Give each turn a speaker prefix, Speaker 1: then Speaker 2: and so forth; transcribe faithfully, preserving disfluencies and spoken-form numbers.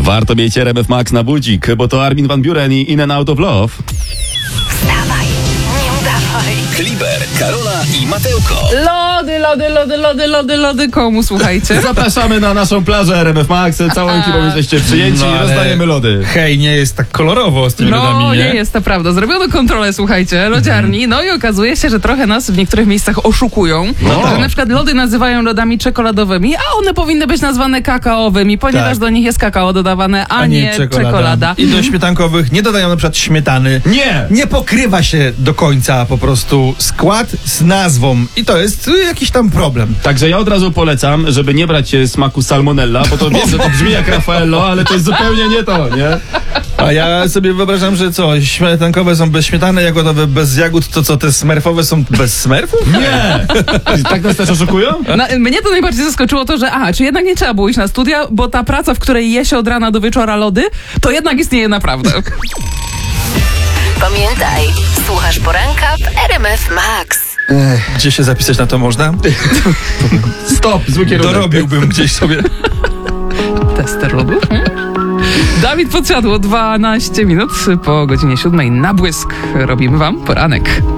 Speaker 1: Warto mieć R M F Max na budzik, bo to Armin van Buuren i In and Out of Love.
Speaker 2: Wstawaj, nie udawaj.
Speaker 3: Kliber, Karola i Matełko.
Speaker 4: Lody, lody, lody, lody, lody, lody komu, słuchajcie?
Speaker 1: Zapraszamy na naszą plażę R M F Max. Całą ekipą jesteście przyjęci
Speaker 5: No,
Speaker 1: i
Speaker 5: ale-
Speaker 1: rozdajemy lody.
Speaker 5: Hej, nie jest tak kolorowo z tymi lodami,
Speaker 4: No,
Speaker 5: nie?
Speaker 4: nie jest to prawda. Zrobiono kontrolę, słuchajcie, lodziarni, no i okazuje się, że trochę nas w niektórych miejscach oszukują.
Speaker 1: No.
Speaker 4: Że na przykład lody nazywają lodami czekoladowymi, a one powinny być nazwane kakaowymi, ponieważ
Speaker 5: Tak.
Speaker 4: do nich jest kakao dodawane, a, nie czekolada.
Speaker 5: I do śmietankowych nie dodają na przykład śmietany.
Speaker 1: Nie!
Speaker 5: Nie pokrywa się do końca po prostu skład z nazwą i to jest y, jakiś tam problem.
Speaker 1: Także ja od razu polecam, żeby nie brać e, smaku salmonella, bo to wiem, że to brzmi jak Raffaello, ale to jest zupełnie nie to, nie?
Speaker 5: A ja sobie wyobrażam, że co, śmietankowe są bez śmietany, jagodowe bez jagód, to co, te smerfowe są bez smerfów?
Speaker 1: Nie! Tak nas też oszukują?
Speaker 4: No, mnie to najbardziej zaskoczyło to, że aha, czy jednak nie trzeba było iść na studia, bo ta praca, w której je się od rana do wieczora lody, to jednak istnieje naprawdę.
Speaker 2: Pamiętaj, słuchasz poranka w R M F Max.
Speaker 5: Gdzie się zapisać na to można?
Speaker 1: Stop, zły kierunek.
Speaker 5: Dorobiłbym gdzieś sobie.
Speaker 4: Tester lodu. Dawid Podsiadło, dwanaście minut po godzinie siódmej na błysk. Robimy wam poranek.